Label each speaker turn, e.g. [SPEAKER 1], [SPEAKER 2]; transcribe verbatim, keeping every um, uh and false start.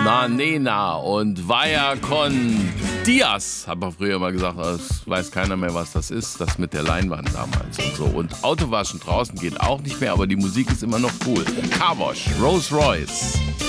[SPEAKER 1] Na Nena und Vaya con Diaz, hat man früher mal gesagt, das weiß keiner mehr, was das ist, das mit der Leinwand damals und so. Und Autowaschen draußen geht auch nicht mehr, aber die Musik ist immer noch cool. Car Wash, Rolls Royce.